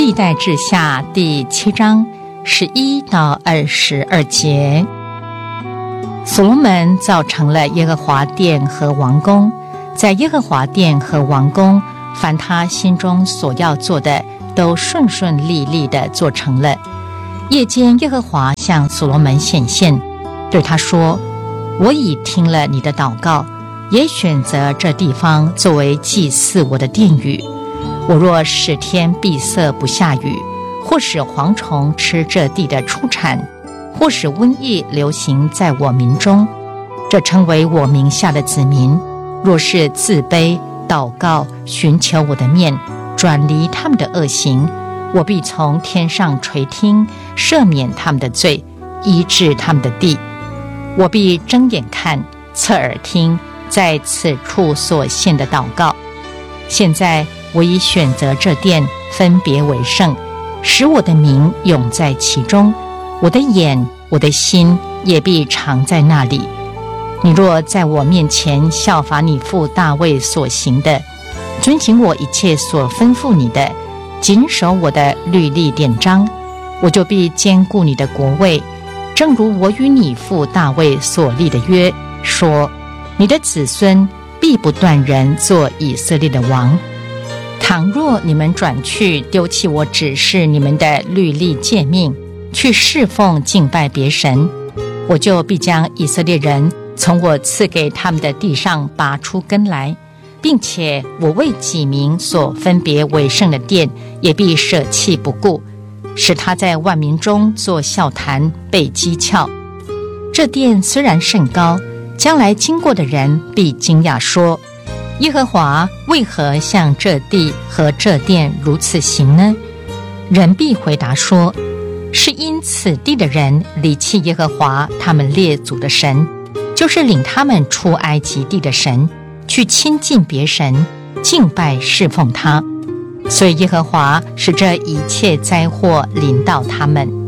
历代志下第7章11到22节。所罗门造成了耶和华殿和王宫，在耶和华殿和王宫，凡他心中所要做的，都顺顺利利地做成了。夜间耶和华向所罗门显现，对他说：我已听了你的祷告，也选择这地方作为祭祀我的殿宇。我若使天闭塞不下雨，或使蝗虫吃这地的出产，或使瘟疫流行在我民中，这称为我名下的子民，若是自卑祷告，寻求我的面，转离他们的恶行，我必从天上垂听，赦免他们的罪，医治他们的地。我必睁眼看，侧耳听，在此处所献的祷告。现在我已选择这殿，分别为圣，使我的名永在其中，我的眼，我的心也必常在那里。你若在我面前效法你父大卫所行的，遵行我一切所吩咐你的，谨守我的律例典章，我就必坚固你的国位，正如我与你父大卫所立的约，说你的子孙必不断人做以色列的王。倘若你们转去丢弃我指示你们的律例诫命，去侍奉敬拜别神，我就必将以色列人从我赐给他们的地上拔出根来，并且我为己名所分别为圣的殿也必舍弃不顾，使他在万民中做笑谈，被讥诮。这殿虽然甚高，将来经过的人必惊讶说：耶和华为何向这地和这殿如此行呢？人必回答说：是因此地的人离弃耶和华他们列祖的神，就是领他们出埃及地的神，去亲近别神，敬拜侍奉他，所以耶和华使这一切灾祸临到他们。